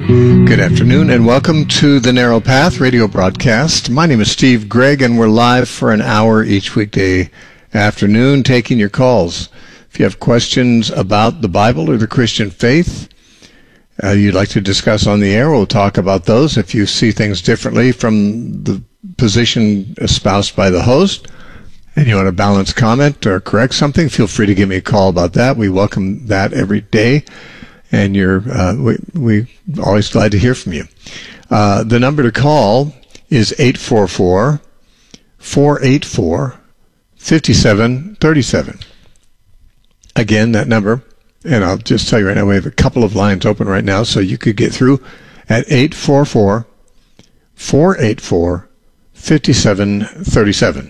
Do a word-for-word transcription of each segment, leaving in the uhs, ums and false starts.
Good afternoon and welcome to the Narrow Path radio broadcast. My name is Steve Gregg and we're live for an hour each weekday afternoon taking your calls. If you have questions about the Bible or the Christian faith uh, you'd like to discuss on the air, we'll talk about those. If you see things differently from the position espoused by the host and you want to balance comment or correct something, feel free to give me a call about that. We welcome that every day. And you're, uh, we, we always glad to hear from you. Uh, the number to call is eight four four, four eight four, five seven three seven. Again, that number, and I'll just tell you right now, we have a couple of lines open right now, so you could get through at eight four four, four eight four, five seven three seven.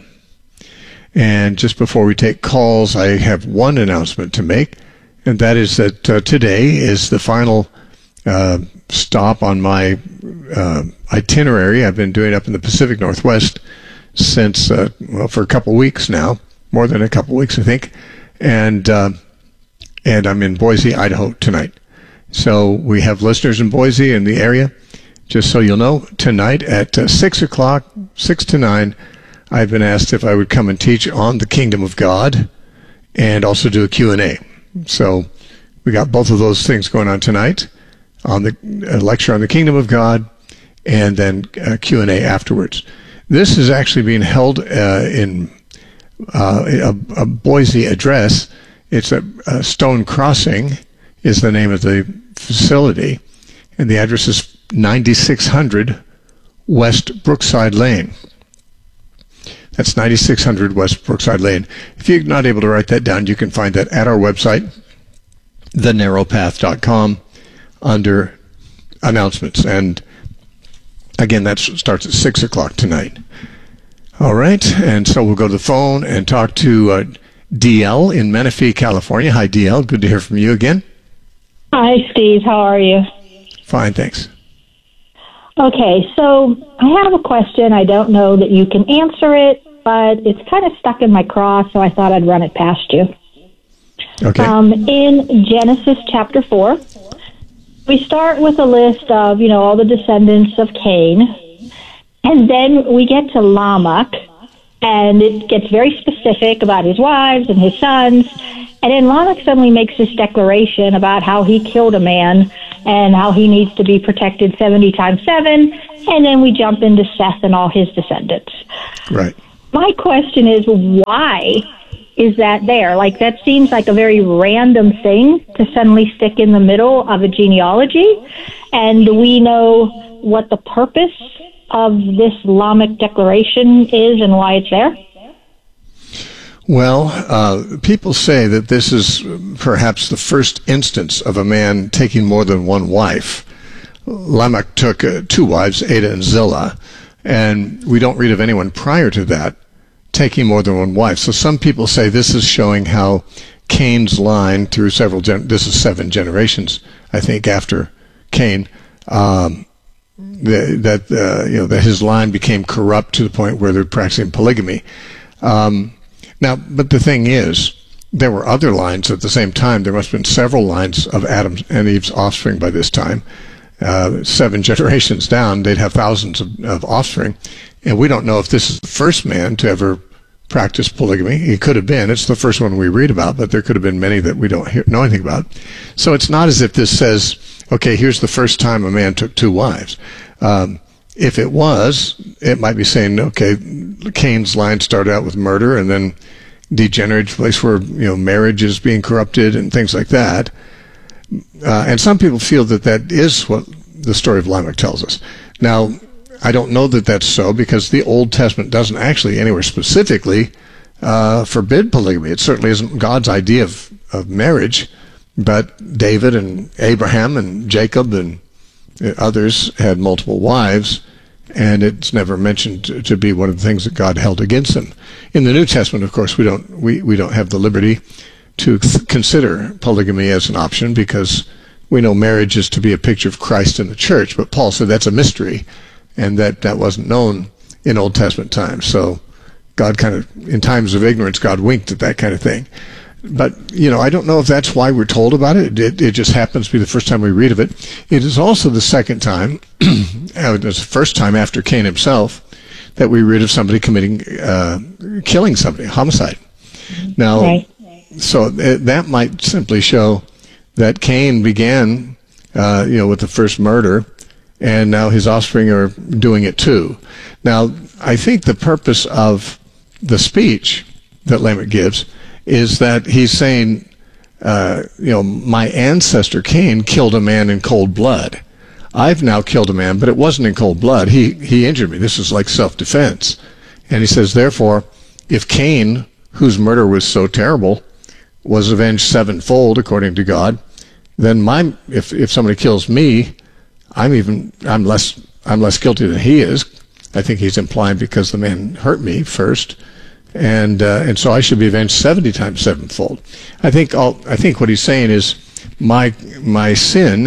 And just before we take calls, I have one announcement to make. And that is that uh, today is the final uh, stop on my uh, itinerary I've been doing up in the Pacific Northwest since, uh, well, for a couple weeks now, more than a couple weeks, I think. And uh, and I'm in Boise, Idaho tonight. So we have listeners in Boise in the area. Just so you'll know, tonight at uh, six o'clock, six to nine, I've been asked if I would come and teach on the Kingdom of God and also do a Q and A. So we got both of those things going on tonight, on the uh, lecture on the Kingdom of God, and then uh, Q and A afterwards. This is actually being held uh, in uh, a, a Boise address. It's a, a Stone Crossing is the name of the facility, and the address is ninety-six hundred West Brookside Lane. That's ninety-six hundred West Brookside Lane. If you're not able to write that down, you can find that at our website, the narrow path dot com, under announcements. And again, that starts at six o'clock tonight. All right, and so we'll go to the phone and talk to uh, D L in Menifee, California. Hi, D L. Good to hear from you again. Hi, Steve. How are you? Fine, thanks. Okay, so I have a question. I don't know that you can answer it, but it's kind of stuck in my craw, so I thought I'd run it past you. Okay. Um, in Genesis chapter four, we start with a list of, you know, all the descendants of Cain, and then we get to Lamech, and it gets very specific about his wives and his sons, and then Lamech suddenly makes this declaration about how he killed a man and how he needs to be protected seventy times seven, and then we jump into Seth and all his descendants. Right. My question is, why is that there? Like, that seems like a very random thing to suddenly stick in the middle of a genealogy, and do we know what the purpose of this Lamech declaration is and why it's there? Well, uh, people say that this is perhaps the first instance of a man taking more than one wife. Lamech took uh, two wives, Ada and Zillah, and we don't read of anyone prior to that taking more than one wife. So some people say this is showing how Cain's line through several, gen- this is seven generations, I think, after Cain, um, that, that uh, you know, that his line became corrupt to the point where they're practicing polygamy. Um, Now, but the thing is, there were other lines at the same time. There must have been several lines of Adam and Eve's offspring by this time. Uh, seven generations down, they'd have thousands of, of offspring. And we don't know if this is the first man to ever practice polygamy. He could have been. It's the first one we read about, but there could have been many that we don't hear, know anything about. So it's not as if this says, okay, here's the first time a man took two wives. Um, If it was, it might be saying, okay, Cain's line started out with murder and then degenerated to a place where, you know, marriage is being corrupted and things like that. Uh, and some people feel that that is what the story of Lamech tells us. Now, I don't know that that's so because the Old Testament doesn't actually anywhere specifically uh, forbid polygamy. It certainly isn't God's idea of, of marriage, but David and Abraham and Jacob and others had multiple wives, and it's never mentioned to, to be one of the things that God held against them. In the New Testament, of course, we don't we, we don't have the liberty to th- consider polygamy as an option because we know marriage is to be a picture of Christ in the church. But Paul said that's a mystery, and that that wasn't known in Old Testament times. So God kind of, in times of ignorance, God winked at that kind of thing. but, you know, I don't know if that's why we're told about it. It, it just happens to be the first time we read of it. It is also the second time, it was the first time after Cain himself, that we read of somebody committing, uh, killing somebody, homicide. Now, right. so it, that might simply show that Cain began, uh, you know, with the first murder, and now his offspring are doing it too. Now, I think the purpose of the speech that Lamech gives is that he's saying, uh, you know, my ancestor Cain killed a man in cold blood. I've now killed a man, but it wasn't in cold blood. He he injured me. This is like self-defense. And he says, therefore, if Cain, whose murder was so terrible, was avenged sevenfold according to God, then my if if somebody kills me, I'm even I'm less I'm less guilty than he is. I think he's implying because the man hurt me first. And uh, and so I should be avenged seventy times sevenfold. I think all, I think what he's saying is my my sin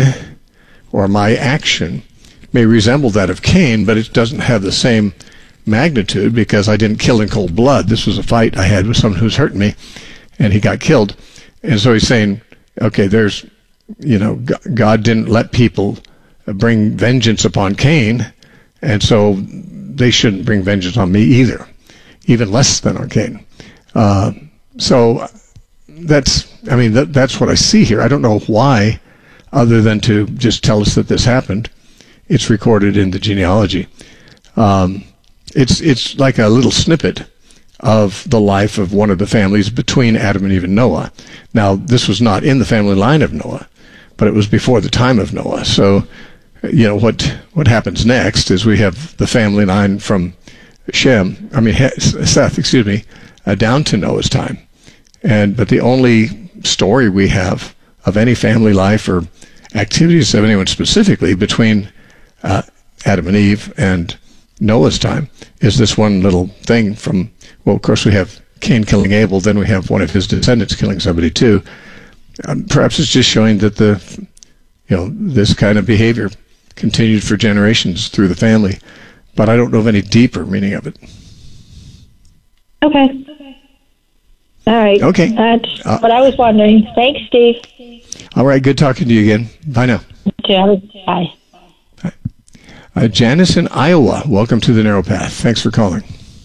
or my action may resemble that of Cain, but it doesn't have the same magnitude because I didn't kill in cold blood. This was a fight I had with someone who's hurting me, and he got killed. And so he's saying, okay, there's, you know, God didn't let people bring vengeance upon Cain, and so they shouldn't bring vengeance on me either. Even less than on Cain. Uh, so that's, I mean, that, that's what I see here. I don't know why, other than to just tell us that this happened. It's recorded in the genealogy. Um, it's it's like a little snippet of the life of one of the families between Adam and Eve and Noah. Now, this was not in the family line of Noah, but it was before the time of Noah. So, you know, what what happens next is we have the family line from Shem, I mean Seth, excuse me, uh, down to Noah's time, and but the only story we have of any family life or activities of anyone specifically between uh, Adam and Eve and Noah's time is this one little thing from. Well, of course we have Cain killing Abel, then we have one of his descendants killing somebody too. Um, perhaps it's just showing that the, you know, this kind of behavior continued for generations through the family. But I don't know of any deeper meaning of it. Okay. All right. Okay. That's uh, what I was wondering. Thanks, Steve. All right. Good talking to you again. Bye now. Bye. Bye. Uh, Janice in Iowa, welcome to the Narrow Path. Thanks for calling.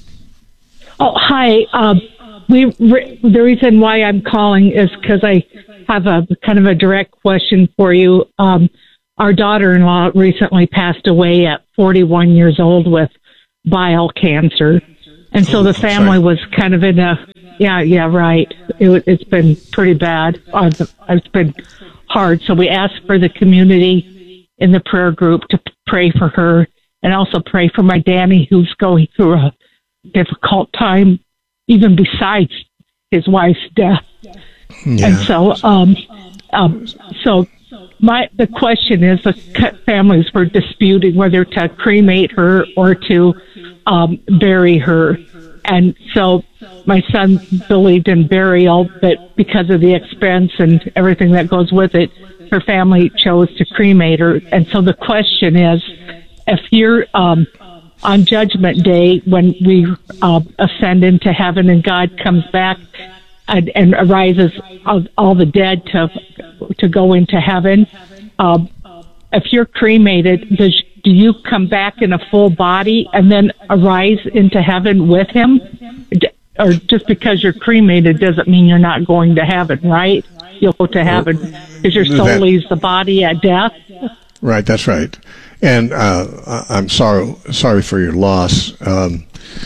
Oh, hi. Um, we re- the reason why I'm calling is because I have a kind of a direct question for you. Um, Our daughter-in-law recently passed away at forty-one years old with bile cancer. And so the family was kind of in a, yeah, yeah, right. It, it's been pretty bad. It's been hard. So we asked for the community in the prayer group to pray for her and also pray for my Danny, who's going through a difficult time, even besides his wife's death. Yeah. And so, um, um, so, My the question is, the families were disputing whether to cremate her or to um, bury her, and so my son believed in burial, but because of the expense and everything that goes with it, her family chose to cremate her. And so the question is, if you're um, on Judgment Day when we uh, ascend into heaven and God comes back and, and arises all, all the dead to to go into heaven. Um, if you're cremated, does, do you come back in a full body and then arise into heaven with him? Or just because you're cremated doesn't mean you're not going to heaven, right? You'll go to heaven because your soul that, leaves the body at death. Right, that's right. And uh, I'm sorry, sorry for your loss. Um,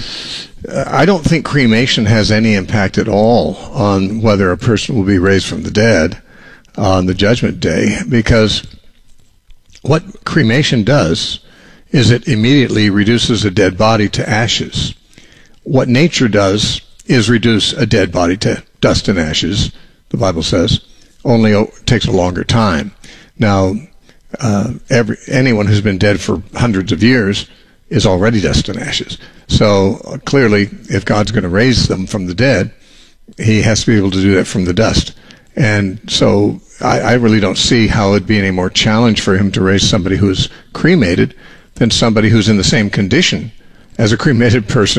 I don't think cremation has any impact at all on whether a person will be raised from the dead on the Judgment Day, because what cremation does is it immediately reduces a dead body to ashes. What nature does is reduce a dead body to dust and ashes, the Bible says, only it takes a longer time. Now, uh, every anyone who's been dead for hundreds of years is already dust and ashes. So uh, clearly, if God's going to raise them from the dead, he has to be able to do that from the dust. And so I, I really don't see how it'd be any more challenge for him to raise somebody who's cremated than somebody who's in the same condition as a cremated person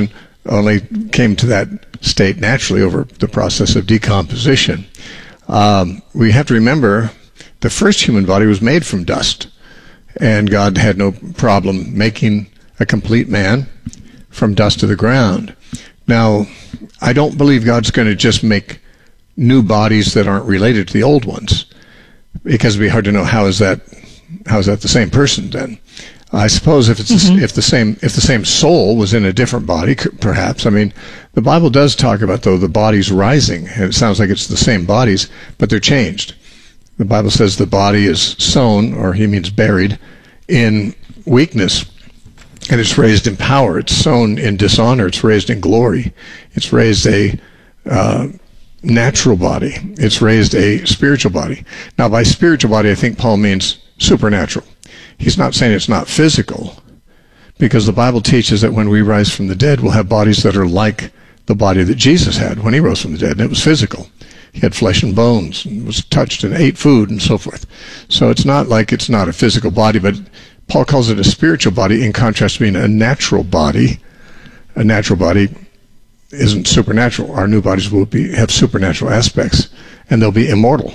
only came to that state naturally over the process of decomposition. Um, we have to remember the first human body was made from dust, and God had no problem making a complete man from dust to the ground. Now, I don't believe God's going to just make new bodies that aren't related to the old ones, because it'd be hard to know how is that how is that the same person then. I suppose if it's mm-hmm. if the same if the same soul was in a different body, perhaps. I mean, the Bible does talk about, though, the bodies rising, and it sounds like it's the same bodies, but they're changed. The Bible says the body is sown, or he means buried, in weakness, and it's raised in power. It's sown in dishonor. It's raised in glory. It's raised a uh, natural body. It's raised a spiritual body. Now, by spiritual body, I think Paul means supernatural. He's not saying it's not physical, because the Bible teaches that when we rise from the dead, we'll have bodies that are like the body that Jesus had when he rose from the dead, and it was physical. He had flesh and bones, and was touched and ate food and so forth. So it's not like it's not a physical body, but Paul calls it a spiritual body in contrast to being a natural body. A natural body isn't supernatural. Our new bodies will be have supernatural aspects, and they'll be immortal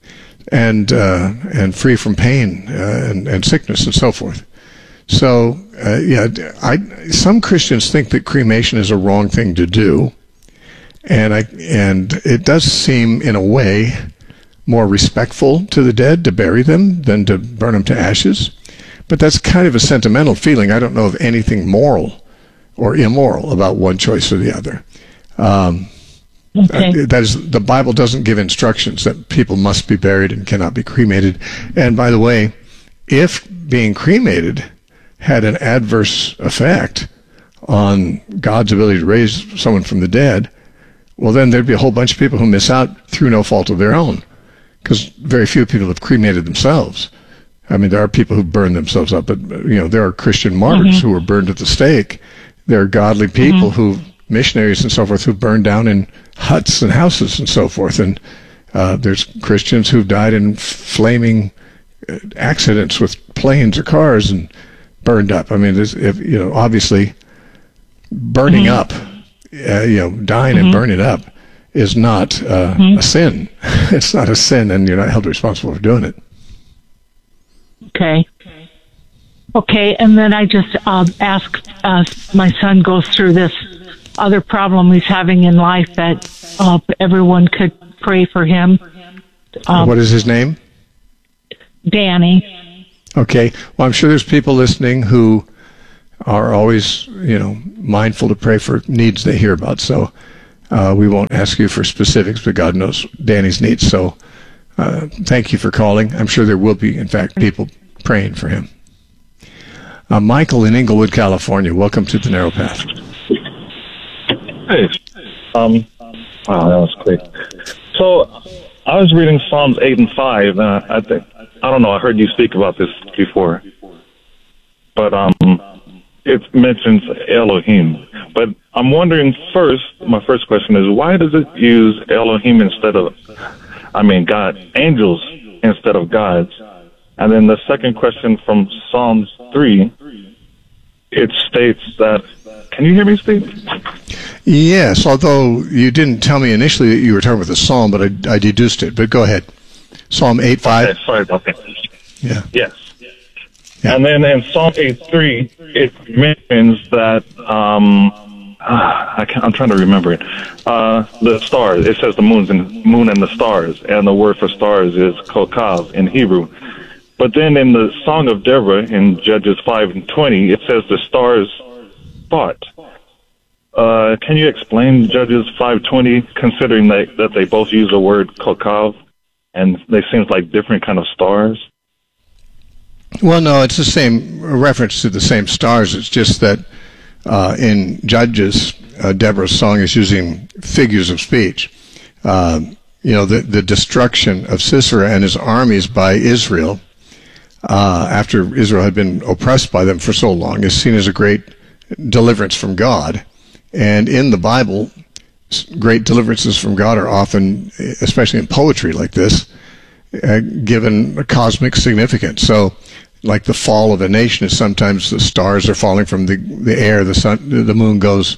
and uh, and free from pain uh, and, and sickness and so forth. So, uh, yeah, I, some Christians think that cremation is a wrong thing to do, and I and it does seem, in a way, more respectful to the dead to bury them than to burn them to ashes. But that's kind of a sentimental feeling. I don't know of anything moral or immoral about one choice or the other. Um, okay. uh, that is, the Bible doesn't give instructions that people must be buried and cannot be cremated. And by the way, if being cremated had an adverse effect on God's ability to raise someone from the dead, well, then there'd be a whole bunch of people who miss out through no fault of their own, because very few people have cremated themselves. I mean, there are people who burn themselves up, but, you know, there are Christian martyrs mm-hmm. who were burned at the stake. There are godly people mm-hmm. who, missionaries and so forth, who burned down in huts and houses and so forth. And uh, there's Christians who've died in flaming accidents with planes or cars and burned up. I mean, there's, if, you know, obviously burning mm-hmm. up, uh, you know, dying mm-hmm. and burning up is not uh, mm-hmm. a sin. It's not a sin, and you're not held responsible for doing it. Okay. Okay, and then I just uh, ask, uh, my son goes through this other problem he's having in life, that uh, everyone could pray for him. Um, what is his name? Danny. Okay. Well, I'm sure there's people listening who are always, you know, mindful to pray for needs they hear about. So uh, we won't ask you for specifics, but God knows Danny's needs. So uh, thank you for calling. I'm sure there will be, in fact, people praying for him. Uh, Michael in Inglewood, California. Welcome to the Narrow Path. Hey. Um, wow, that was quick. So I was reading Psalms eight and five, and I, I think, I don't know, I heard you speak about this before, but um, it mentions Elohim. But I'm wondering first, my first question is, why does it use Elohim instead of, I mean, God, angels instead of gods? And then the second question from Psalms three, it states that, can you hear me, Steve? Yes, although you didn't tell me initially that you were talking about the Psalm, but I, I deduced it. But go ahead. Psalm eight five. Okay, sorry about that. Yeah. Yes. Yeah. And then in Psalm eight three, it mentions that, um, uh, I can't, I'm trying to remember it, uh, the stars. It says the moons and, moon and the stars, and the word for stars is kokav in Hebrew. But then in the Song of Deborah, in Judges five and twenty, it says the stars fought. Uh, can you explain Judges five twenty, considering that, that they both use the word kokav, and they seem like different kind of stars? Well, no, it's the same reference to the same stars. It's just that uh, in Judges, uh, Deborah's song is using figures of speech. Uh, you know, the, the destruction of Sisera and his armies by Israel, uh, after Israel had been oppressed by them for so long, is seen as a great deliverance from God. And in the Bible, great deliverances from God are often, especially in poetry like this, uh, given a cosmic significance. So, like the fall of a nation is sometimes the stars are falling from the, the air, the sun, the moon goes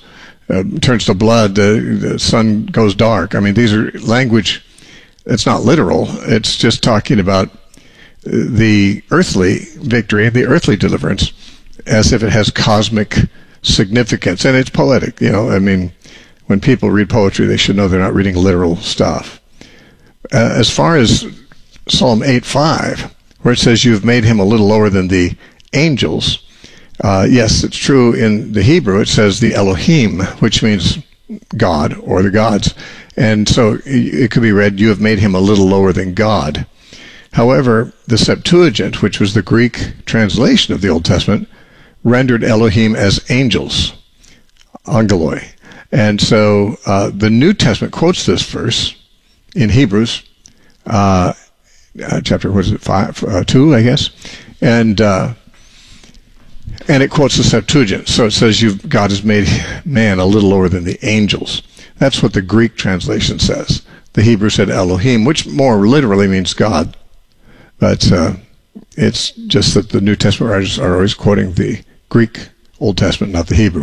uh, turns to blood, the, the sun goes dark. I mean, these are language. It's not literal. It's just talking about the earthly victory, the earthly deliverance, as if it has cosmic significance, and it's poetic. You know, I mean, when people read poetry, they should know they're not reading literal stuff. Uh, as far as Psalm eight five, where it says, "You've made him a little lower than the angels," uh, yes, it's true. In the Hebrew, it says the Elohim, which means God or the gods, and so it could be read, "You have made him a little lower than God." However, the Septuagint, which was the Greek translation of the Old Testament, rendered Elohim as angels, angeloi. And so uh, the New Testament quotes this verse in Hebrews, uh, uh, chapter, what is it, five, uh, two, I guess, and uh, and it quotes the Septuagint. So it says, "You've, God has made man a little lower than the angels." That's what the Greek translation says. The Hebrew said Elohim, which more literally means God. But uh, it's just that the New Testament writers are always quoting the Greek Old Testament, not the Hebrew.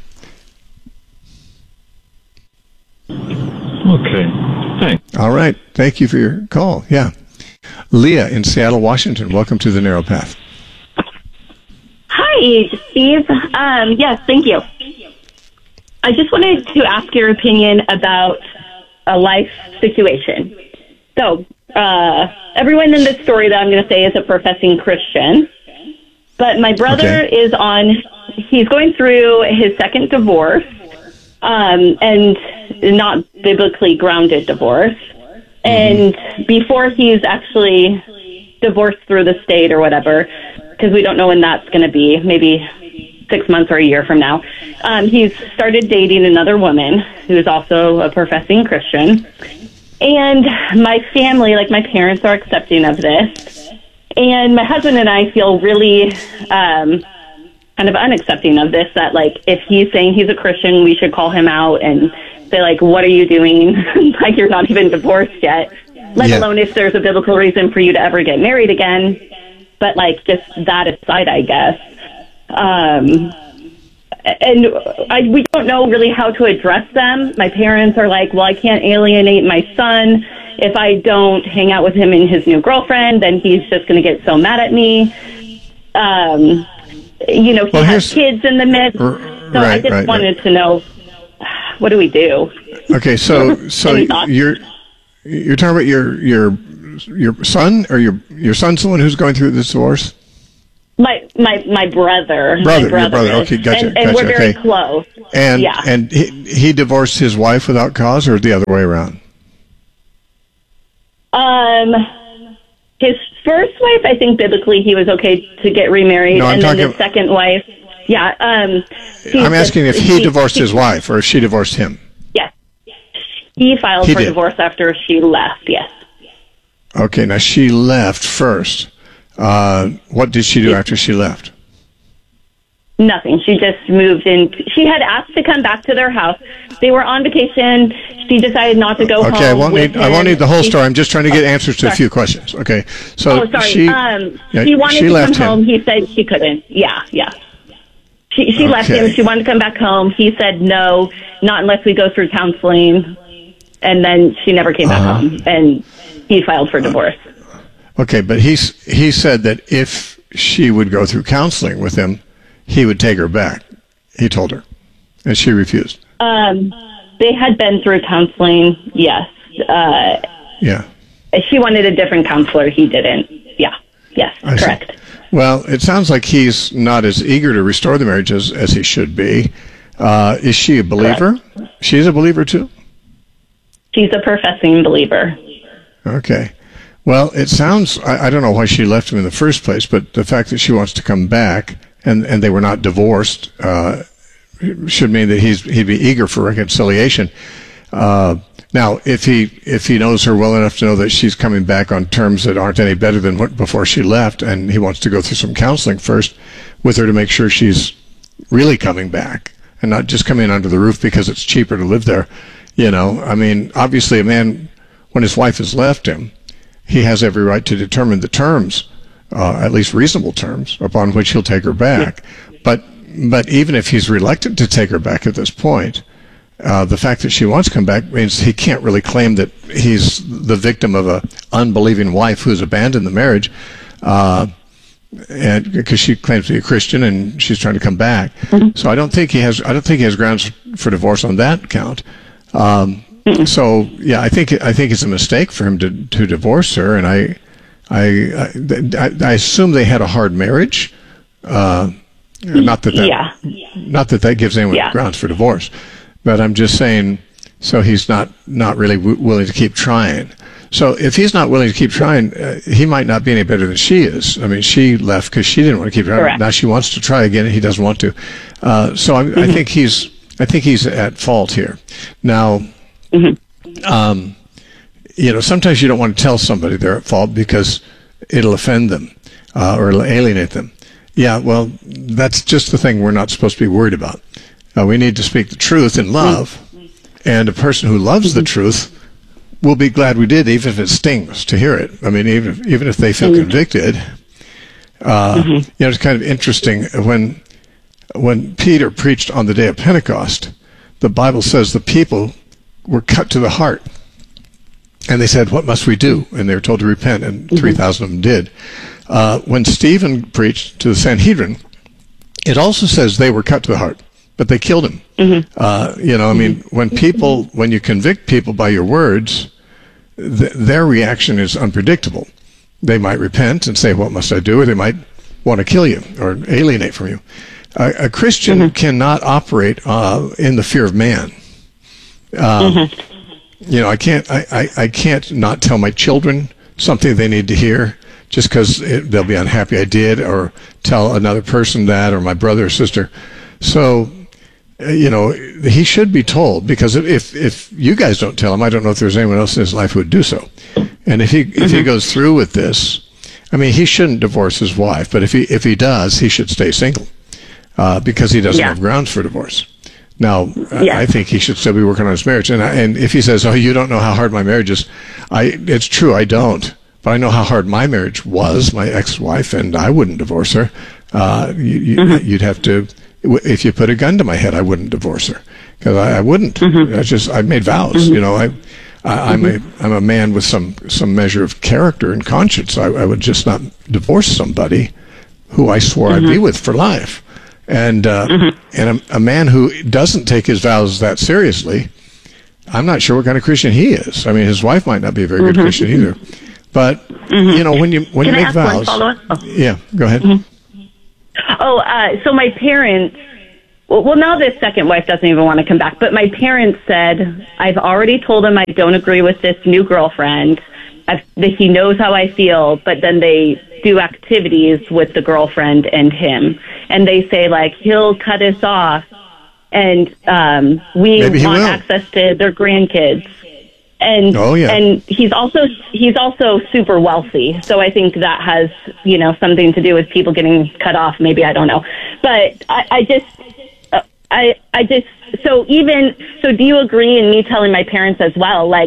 Okay, thanks. All right. Thank you for your call. Yeah. Leah in Seattle, Washington. Welcome to the Narrow Path. Hi, Steve. Um, yes, thank you. I just wanted to ask your opinion about a life situation. So, uh, everyone in this story that I'm going to say is a professing Christian, but my brother okay. is on, he's going through his second divorce, um, and not biblically grounded divorce. Mm-hmm. And before he's actually divorced through the state or whatever, because we don't know when that's going to be, maybe six months or a year from now, um, he's started dating another woman who's also a professing Christian. And my family, like my parents, are accepting of this. And my husband and I feel really um, kind of unaccepting of this, that, like, if he's saying he's a Christian, we should call him out and say, like, what are you doing? Like, you're not even divorced yet, let yeah. alone if there's a biblical reason for you to ever get married again. But, like, just that aside, I guess. Um, and I, we don't know really how to address them. My parents are like, well, I can't alienate my son. If I don't hang out with him and his new girlfriend, then he's just going to get so mad at me. Um, you know, he well, has kids in the midst. So right, I just right, wanted right. to know, what do we do? Okay, so so you're you're talking about your your your son, or your your son's the one who's going through this divorce? My my my brother. Brother, my brother your brother. Is. Okay, gotcha. And, and gotcha, we're very okay. close. And yeah. and he, he divorced his wife without cause, or the other way around? Um, his first wife, I think biblically he was okay to get remarried, no, and then talking, the second wife, yeah. Um, I'm asking just, if he she, divorced she, his wife or if she divorced him. Yes, he filed he for did. divorce after she left. Yes. Okay, now she left first. Uh, what did she do she, after she left? Nothing. She just moved in. She had asked to come back to their house. They were on vacation. She decided not to go okay, home. Okay, I won't need. Him. I won't need the whole she, story. I'm just trying to get oh, answers to sorry. a few questions. Okay, so oh, sorry. she. Um, yeah, she wanted she to left come him. home. He said she couldn't. Yeah, yeah. She she okay. left him. She wanted to come back home. He said no, not unless we go through counseling. And then she never came back uh-huh. home, and he filed for divorce. Okay, but he's he said that if she would go through counseling with him, he would take her back. He told her, and she refused. Um, they had been through counseling, yes. Uh, yeah. She wanted a different counselor. He didn't. Yeah. Yes. I correct. See. Well, it sounds like he's not as eager to restore the marriage as, as he should be. Uh, is she a believer? Correct. She's a believer too? She's a professing believer. Okay. Well, it sounds, I, I don't know why she left him in the first place, but the fact that she wants to come back and, and they were not divorced uh, should mean that he's he'd be eager for reconciliation. Uh, now, if he if he knows her well enough to know that she's coming back on terms that aren't any better than what, before she left, and he wants to go through some counseling first with her to make sure she's really coming back and not just coming under the roof because it's cheaper to live there. You know, I mean, obviously a man, when his wife has left him, he has every right to determine the terms, uh, at least reasonable terms, upon which he'll take her back. Yeah. But but even if he's reluctant to take her back at this point, uh, the fact that she wants to come back means he can't really claim that he's the victim of a unbelieving wife who's abandoned the marriage, uh, and because she claims to be a Christian and she's trying to come back. Mm-hmm. So I don't think he has. I don't think he has grounds for divorce on that count. Um, mm-hmm. So yeah, I think I think it's a mistake for him to to divorce her, and I I I, I assume they had a hard marriage. Uh, not that that yeah. not that that gives anyone yeah. grounds for divorce. But I'm just saying, so he's not, not really w- willing to keep trying. So if he's not willing to keep trying, uh, he might not be any better than she is. I mean, she left because she didn't want to keep trying. Correct. Now she wants to try again, and he doesn't want to. Uh, so I, mm-hmm. I think he's, I think he's at fault here. Now, mm-hmm. um, you know, sometimes you don't want to tell somebody they're at fault because it'll offend them uh, or it'll alienate them. Yeah, well, that's just the thing we're not supposed to be worried about. Uh, we need to speak the truth in love, and a person who loves the truth will be glad we did, even if it stings to hear it. I mean, even if, even if they feel convicted. Uh, mm-hmm. You know, it's kind of interesting when when Peter preached on the day of Pentecost. The Bible says the people were cut to the heart, and they said, "What must we do?" And they were told to repent, and mm-hmm. three thousand of them did. Uh, when Stephen preached to the Sanhedrin, it also says they were cut to the heart. But they killed him. Mm-hmm. Uh, you know, I mean, when people, when you convict people by your words, th- their reaction is unpredictable. They might repent and say, "What must I do?" Or they might want to kill you or alienate from you. Uh, a Christian mm-hmm. cannot operate uh, in the fear of man. Um, mm-hmm. You know, I can't, I, I, I can't not tell my children something they need to hear just because they'll be unhappy I did, or tell another person that, or my brother or sister. So, you know, he should be told, because if if you guys don't tell him, I don't know if there's anyone else in his life who would do so. And if he mm-hmm. if he goes through with this, I mean, he shouldn't divorce his wife, but if he if he does, he should stay single, uh, because he doesn't yeah. have grounds for divorce. Now, yeah. I think he should still be working on his marriage. And I, and if he says, "Oh, you don't know how hard my marriage is," I it's true, I don't, but I know how hard my marriage was, my ex-wife, and I wouldn't divorce her. Uh, you, you, mm-hmm. You'd have to. If you put a gun to my head, I wouldn't divorce her, because I, I wouldn't. Mm-hmm. I just I made vows. Mm-hmm. You know, I, I I'm mm-hmm. a I'm a man with some some measure of character and conscience. I, I would just not divorce somebody who I swore mm-hmm. I'd be with for life. And uh, mm-hmm. and a, a man who doesn't take his vows that seriously, I'm not sure what kind of Christian he is. I mean, his wife might not be a very good mm-hmm. Christian either. But mm-hmm. you know, when you when Can you I make ask vows, one follow-up? Oh. yeah, go ahead. Mm-hmm. Oh, uh, so my parents, well, well, now this second wife doesn't even want to come back, but my parents said, "I've already told him I don't agree with this new girlfriend. I've, that he knows how I feel," but then they do activities with the girlfriend and him. And they say, like, he'll cut us off, and um, we Maybe want will. access to their grandkids. And oh, yeah. and he's also he's also super wealthy, so I think that has, you know, something to do with people getting cut off. Maybe, I don't know, but I, I just uh, I I just so even so. Do you agree in me telling my parents as well? Like,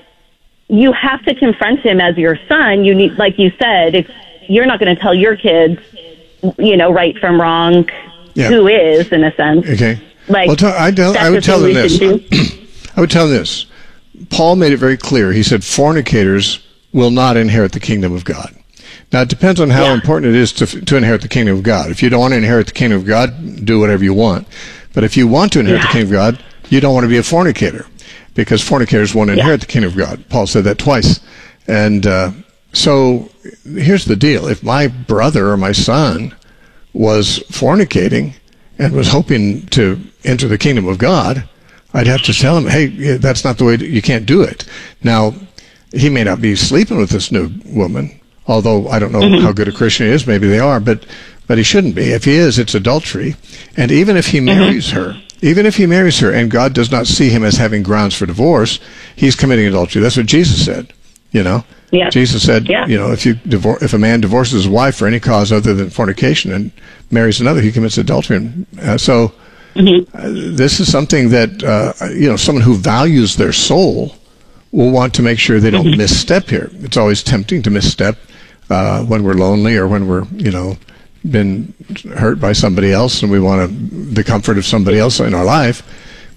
you have to confront him as your son. You need, like you said, if you're not going to tell your kids, you know, right from wrong, yeah. who is, in a sense. Okay. Like, well, t- I, tell, I would tell them this. I would tell them this. Paul made it very clear. He said, fornicators will not inherit the kingdom of God. Now, it depends on how yeah. important it is to to inherit the kingdom of God. If you don't want to inherit the kingdom of God, do whatever you want. But if you want to inherit yeah. the kingdom of God, you don't want to be a fornicator, because fornicators won't inherit yeah. the kingdom of God. Paul said that twice. And uh, so here's the deal. If my brother or my son was fornicating and was hoping to enter the kingdom of God, I'd have to tell him, hey, that's not the way, to, you can't do it. Now, he may not be sleeping with this new woman, although I don't know mm-hmm. how good a Christian he is. Maybe they are, but but he shouldn't be. If he is, it's adultery. And even if he marries mm-hmm. her, even if he marries her and God does not see him as having grounds for divorce, he's committing adultery. That's what Jesus said, you know. Yeah. Jesus said, yeah. you know, if you divor- if a man divorces his wife for any cause other than fornication and marries another, he commits adultery. And, uh, so mm-hmm. uh, this is something that, uh, you know, someone who values their soul will want to make sure they don't mm-hmm. misstep here. It's always tempting to misstep uh, when we're lonely or when we're, you know, been hurt by somebody else and we want to, the comfort of somebody else in our life.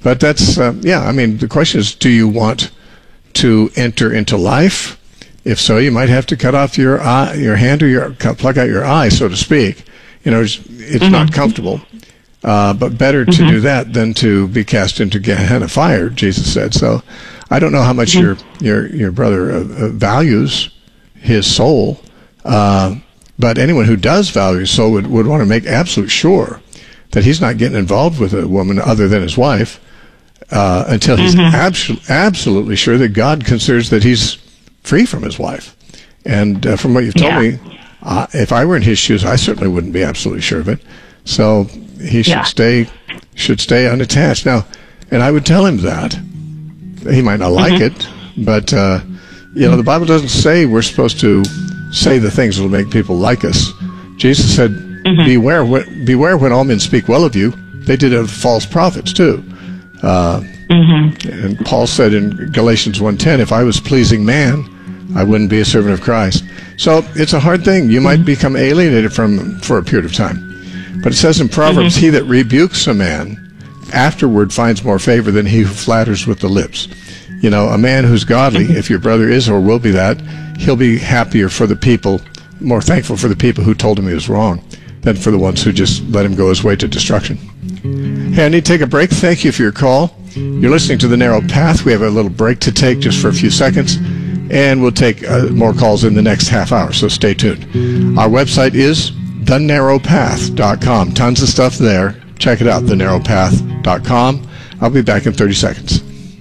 But that's, uh, yeah, I mean, the question is, do you want to enter into life? If so, you might have to cut off your eye, your hand or your, pluck out your eye, so to speak. You know, it's, it's mm-hmm. not comfortable. Uh, but better to mm-hmm. do that than to be cast into Gehenna fire, Jesus said. So I don't know how much mm-hmm. your, your, your brother uh, uh, values his soul, uh, but anyone who does value his soul would, would want to make absolute sure that he's not getting involved with a woman other than his wife uh, until he's mm-hmm. abso- absolutely sure that God considers that he's free from his wife. And uh, from what you've told yeah. me, uh, if I were in his shoes, I certainly wouldn't be absolutely sure of it. So he should yeah. stay should stay unattached. Now, and I would tell him that. He might not like mm-hmm. it, but uh, you know, the Bible doesn't say we're supposed to say the things that will make people like us. Jesus said, mm-hmm. beware, when, beware when all men speak well of you. They did of false prophets too. Uh, mm-hmm. And Paul said in Galatians one ten, if I was pleasing man, I wouldn't be a servant of Christ. So it's a hard thing. You might mm-hmm. become alienated from for a period of time. But it says in Proverbs, mm-hmm. he that rebukes a man afterward finds more favor than he who flatters with the lips. You know, a man who's godly, mm-hmm. if your brother is or will be that, he'll be happier for the people, more thankful for the people who told him he was wrong than for the ones who just let him go his way to destruction. Hey, I need to take a break. Thank you for your call. You're listening to The Narrow Path. We have a little break to take just for a few seconds, and we'll take uh, more calls in the next half hour, so stay tuned. Our website is the narrow path dot com. Tons of stuff there. Check it out, the narrow path dot com. I'll be back in thirty seconds.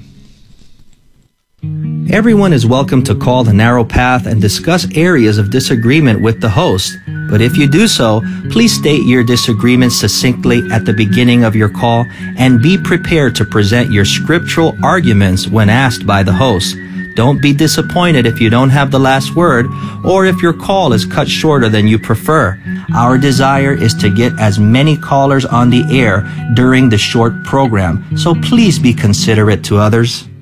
Everyone is welcome to call The Narrow Path and discuss areas of disagreement with the host. But if you do so, please state your disagreement succinctly at the beginning of your call and be prepared to present your scriptural arguments when asked by the host. Don't be disappointed if you don't have the last word or if your call is cut shorter than you prefer. Our desire is to get as many callers on the air during the short program, so please be considerate to others.